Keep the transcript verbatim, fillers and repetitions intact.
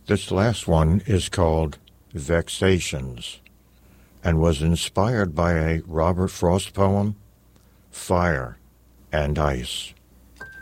This last one is called Vexations and was inspired by a Robert Frost poem, Fire and Ice.